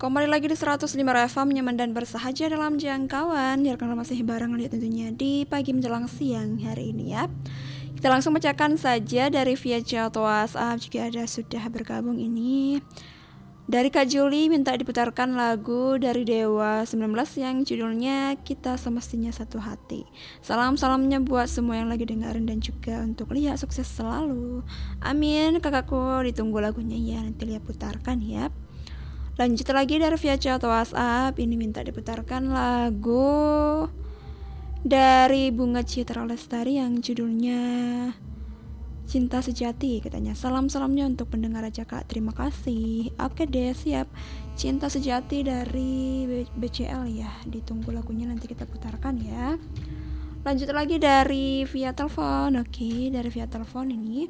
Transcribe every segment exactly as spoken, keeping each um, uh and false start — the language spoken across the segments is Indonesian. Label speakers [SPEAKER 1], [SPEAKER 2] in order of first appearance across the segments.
[SPEAKER 1] Kembali lagi di seratus lima F M, nyaman dan bersahaja dalam jangkauan. Jarang masih bareng lihat tentunya di pagi menjelang siang hari ini ya. Kita langsung bacakan saja dari via chat WhatsApp juga ada sudah bergabung ini. Dari Kak Juli minta diputarkan lagu dari Dewa sembilan belas yang judulnya Kita Semestinya Satu Hati. Salam-salamnya buat semua yang lagi dengerin dan juga untuk Lia sukses selalu. Amin kakakku, ditunggu lagunya ya, nanti Lia putarkan ya. Lanjut lagi dari via chat WhatsApp, ini minta diputarkan lagu dari Bunga Citra Lestari yang judulnya Cinta Sejati katanya. Salam-salamnya untuk pendengar aja Kak, terima kasih. Oke deh, siap. Cinta Sejati dari B C L ya, ditunggu lagunya nanti kita putarkan ya. Lanjut lagi dari via telepon. Oke, dari via telepon ini.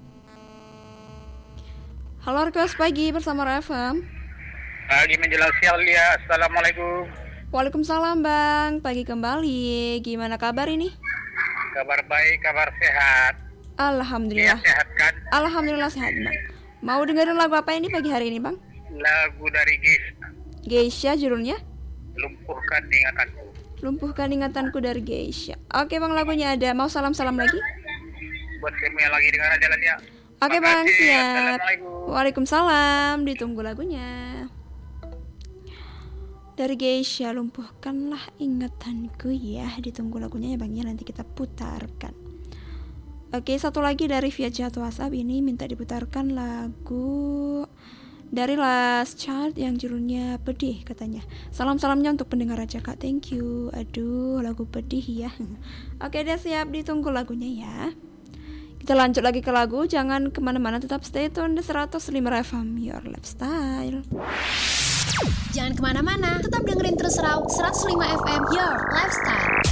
[SPEAKER 1] Halo request pagi bersama R F M.
[SPEAKER 2] Pagi menjelang siang Lia, assalamualaikum.
[SPEAKER 1] Waalaikumsalam Bang, pagi kembali. Gimana kabar ini?
[SPEAKER 2] Kabar baik, kabar sehat.
[SPEAKER 1] Alhamdulillah.
[SPEAKER 2] Lia sehat kan?
[SPEAKER 1] Alhamdulillah sehat Bang. Mau dengerin lagu apa ini pagi hari ini Bang?
[SPEAKER 2] Lagu dari Geisha.
[SPEAKER 1] Geisha judulnya?
[SPEAKER 2] Lumpuhkan ingatanku.
[SPEAKER 1] Lumpuhkan ingatanku dari Geisha. Oke Bang, lagunya ada. Mau salam-salam lagi?
[SPEAKER 2] Buat semua yang lagi dengar aja Lia.
[SPEAKER 1] Oke Bang, siap.
[SPEAKER 2] Assalamualaikum.
[SPEAKER 1] Waalaikumsalam, ditunggu lagunya. Dari Geisha, lumpuhkanlah ingatanku ya. Ditunggu lagunya ya Bang ya, nanti kita putarkan. Oke, satu lagi dari via chat WhatsApp ini minta diputarkan lagu dari Last Child yang judulnya Pedih katanya. Salam-salamnya untuk pendengar aja Kak, thank you. Aduh, lagu pedih ya. Oke deh, siap, ditunggu lagunya ya. Kita lanjut lagi ke lagu, jangan kemana-mana, tetap stay tune di seratus lima F M, your lifestyle.
[SPEAKER 3] Jangan kemana-mana, tetap dengerin terus seratus lima F M, your lifestyle.